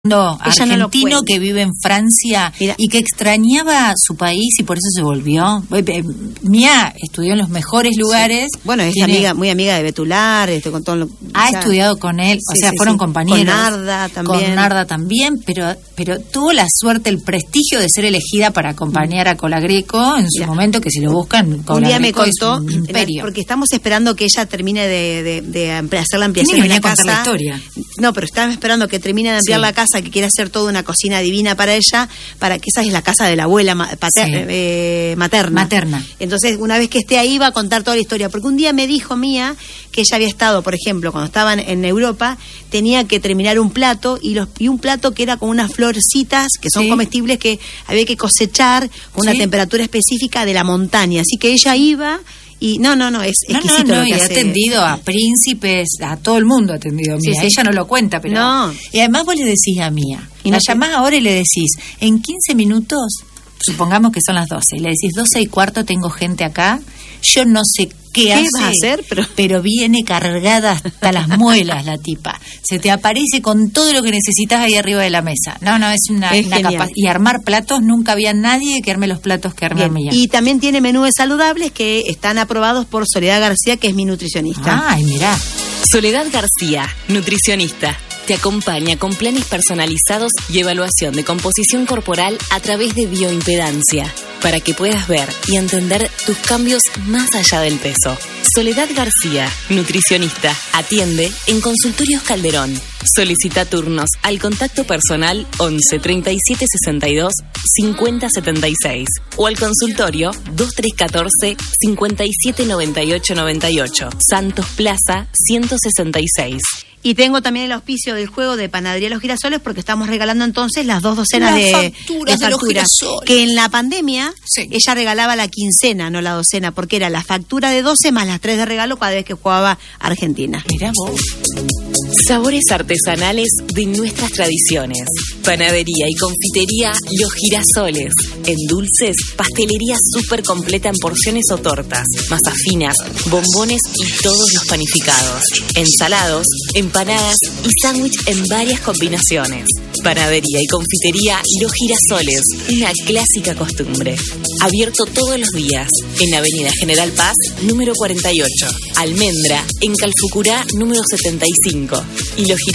argentino no que vive en Francia. Mira, y que extrañaba su país y por eso se volvió. Mía estudió en los mejores lugares. Sí. Bueno, es muy amiga de Betular, con todo estudiado con él, fueron compañeros. Con Narda también, pero tuvo la suerte, el prestigio de ser elegida para acompañar a Colagreco en su momento, que si lo buscan, un día me contó, es un imperio. porque estamos esperando que ella termine de hacer la ampliación de la casa. La historia. No, pero estamos esperando que termine de ampliar la casa, que quiere hacer toda una cocina divina para ella, para que esa es la casa de la abuela materna. Entonces, una vez que esté ahí, va a contar toda la historia. Porque un día me dijo Mía que ella había estado, por ejemplo, cuando estaban en Europa, tenía que terminar un plato, y un plato que era con unas florcitas que son comestibles, que había que cosechar con una temperatura específica de la montaña. Así que ella iba. Y es exquisito lo que y hace. Ha atendido a príncipes, a todo el mundo ha atendido Mía. Sí. Ella no lo cuenta, pero... No. Y además vos le decís a Mía, la llamás ahora y le decís, en 15 minutos, supongamos que son las 12, y le decís, 12:15 tengo gente acá, yo no sé qué hace, va a hacer? Pero viene cargada hasta las muelas la tipa. Se te aparece con todo lo que necesitas ahí arriba de la mesa. Es una capaz. Y armar platos, nunca había nadie que arme los platos que arma Mía. Y también tiene menús saludables que están aprobados por Soledad García, que es mi nutricionista. Ay, mirá. Soledad García, nutricionista. Te acompaña con planes personalizados y evaluación de composición corporal a través de bioimpedancia, para que puedas ver y entender tus cambios más allá del peso. Soledad García, nutricionista. Atiende en Consultorios Calderón. Solicita turnos al contacto personal 11 37 62 50 76 o al consultorio 2314 57 98 98, Santos Plaza 166. Y tengo también el auspicio del juego de Panadería Los Girasoles, porque estamos regalando entonces las 2 docenas de facturas de los girasoles. Que en la pandemia ella regalaba la quincena, no la docena, porque era la factura de 12 más las 3 de regalo cada vez que jugaba Argentina. Mirá vos. Sabores artesanales de nuestras tradiciones. Panadería y confitería Los Girasoles. En dulces, pastelería súper completa en porciones o tortas, masas finas, bombones y todos los panificados. Ensalados, empanadas y sándwich en varias combinaciones. Panadería y confitería Los Girasoles, una clásica costumbre. Abierto todos los días en Avenida General Paz, número 48. Almendra, en Calfucurá, número 75. Y Los